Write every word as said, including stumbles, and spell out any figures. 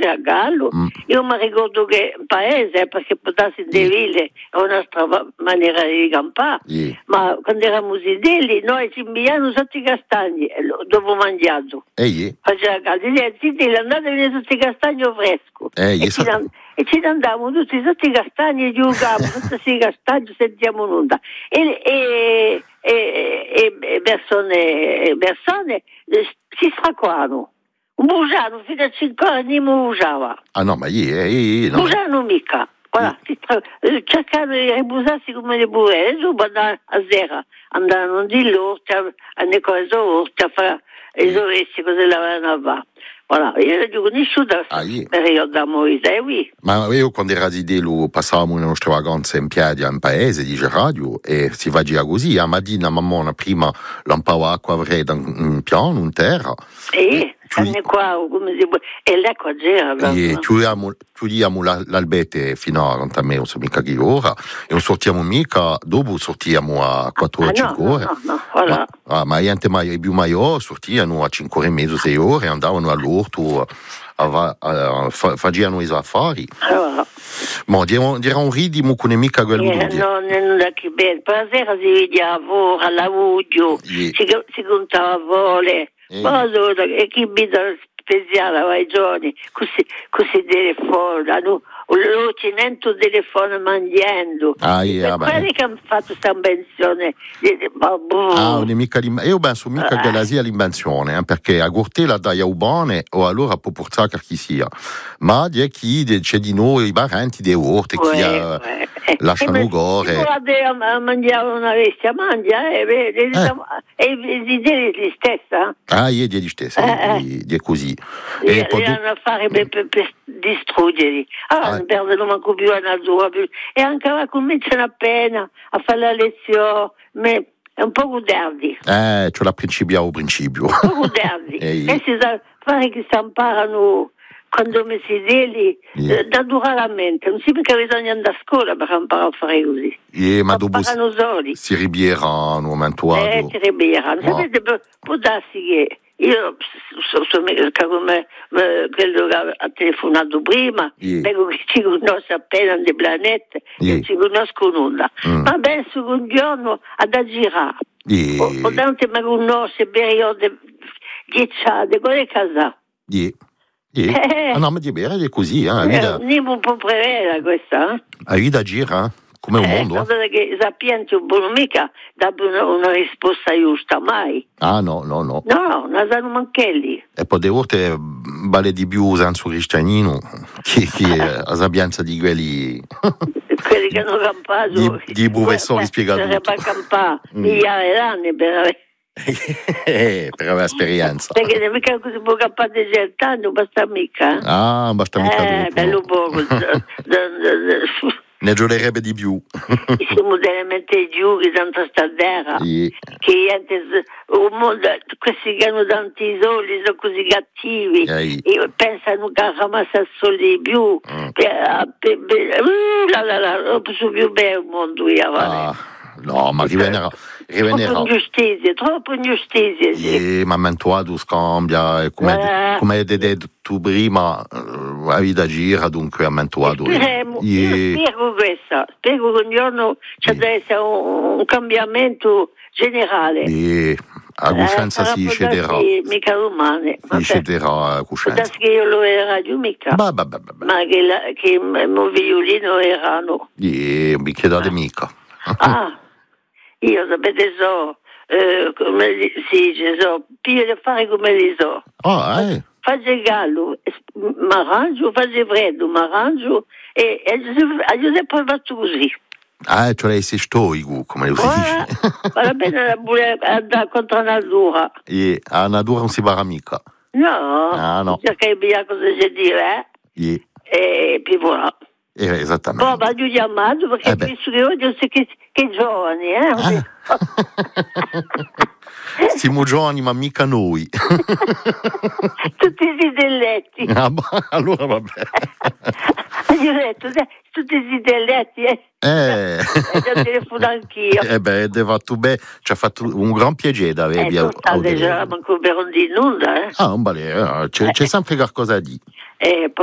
Foggia a Gallo, mm. io mi ricordo che il paese, perché potassi in De Ville è una strana maniera di campare, yeah. ma quando eravamo in Delli noi ci inviavano sotto i castagni dopo mangiato. Eh, yeah. Faceva caldo, zitti, andate a venire sotto i castagni fresco. Eh, e, ci and- e ci andavamo tutti sotto i castagni e giocavamo sotto i castagni, sentiamo nulla. E, e, e, e persone, persone si stracquavano. Un bugiano fino a cinque anni non bugiava. Ah no, ma io, io, no. Bugiano mica. Voilà, tra... cercavano di ribusarsi come le burelle, su andavano a sera, andavano di l'orta, a ne cose orta, a fare le orecchie, cose l'avevano a va. Voilà, io non ho conosciuto ah, yeah. periodo da Moise, oui. Ma io quando era di Delo passavamo le nostre vacanze in piedi in paese, dice radio, e si faceva così, a Madina mamma prima lampava acqua fredda in piano, in terra. E, e qua, come si può, e l'acqua c'era. E chiudiamo l'albete fino a quaranta me, non so mica che ora, e non sortiamo mica, dopo sortiamo a quattro o cinque ore. No, no, voilà. Ma, ah, ma niente mai, più maior, sortivano a cinque ore e mezzo, sei ore, andavano all'orto, a, a, a, facevano i affari. Allora. Ma dirà un ridimo con mica quello eh, di no, non è che bene. Per la sera si vedeva a lavoro, a lavoro, yeah. si, si contava a vole. Eh. Ma allora, e chi vita speciale ai giorni, così, così telefonano, l'occidente telefono mangiando. Ah, yeah, quelli che hanno fatto questa invenzione. Ah, non è mica io penso mica ah. che la sia l'invenzione, eh, perché a Gortela dai ubane o allora può portare chi sia. Ma di chi c'è di noi i parenti dei orti chi ha lasciano gore. Ma mangiare una bestia, mangia e vedi e gli stessa. Ah, io di stessa, di così. E poi hanno a fare per distruggerli. Ah, non perdono manco più una dura più. E anche ora cominciano appena a fare la lezione, ma è un po' gudardi. Eh, c'è la principio o principio. Un po' gudardi. E si sa fare che si imparano quando mi si deli yeah. da duramente. Non si mica bisogna andare a scuola per imparare a fare così. Yeah, ma dopo si, si ribierano un momento. Eh, si ribierano. No. Sapete, può darsi che io so, so, come quello che ha telefonato prima, yeah. vedo che ci conosco appena dei pianeti, yeah. non ci conosco nulla. Mm. Ma penso che un giorno ad aggirare. Yeah. O, o tanto mi conosce periodi ghiacciate, con le case. Yeah. Yeah. Eh. Ah, no, ma di bere è così, eh. La vita... eh, non può prevedere questa, eh. La vita gira, come un eh, mondo. Eh. Che sapiente un buon mica dà una, una risposta giusta, mai. Ah, no, no, no. No, non sanno manchelli. E poi devo volte vale di più senza cristianino che, che la sapienza di quelli... quelli che hanno campato. Di, di professori spiegati. Sarebbe a campare migliaia d'anni per avere... eh, per avere esperienza, perché non mica così può campare di gente, non basta mica. Ah, non basta mica eh, bello poco. Ne gioverebbe di più. Siamo veramente giù che tanto sta terra yeah. che un mondo, questi che hanno tanti soldi sono così cattivi yeah. e pensano che ammassare soldi di più mm. per, per, per, uh, la, la, la, non posso più bene il mondo io, ah. No, ma rivenerà. rivenerà. Troppo ingiustizia, troppo ingiustizia. Sì. E, ma mentuato scambia, come, eh. come hai detto tu prima, la vita gira, dunque a mentuato. Speriamo, io spiego questo, spiego che un giorno ci deve essere un, un cambiamento generale. E a coscienza eh, si cederà. Mica umane. Si cederà a coscienza. Penso che io lo era giù mica. Bah, bah, bah, bah. Ma che, la, che il mio violino erano. E mi chiedate ah. mica. Ah. Io sapete so, eh, come si dice, so, piglio da fare come li so. Oh, eh. Faccio il gallo, mi arrangio, faccio freddo, mi arrangio e a Giuseppe ho fatto così. Ah, cioè sei stoico, come lo si dice. Vale bene andare contro la natura. E la natura non si barra mica. No, ah, no. Cerca di dire cosa c'è dire, eh? Yeah. E poi voilà. Eh, esattamente. Poi vado chiamato perché eh penso che oggi sei che, che giovani, eh? Ah. Siamo giovani, ma mica noi. Tutti zidelletti. Ah, allora va bene. Gli ho detto, tutti zidelletti, eh? Eh. E ti ho telefonato anch'io. Eh beh, ti ha fatto bene, ci ha fatto un gran piacere da avervi. Eh, tu già manco per un di nulla, eh? Ah, non vale, c'è, c'è sempre qualcosa da dire. Eh,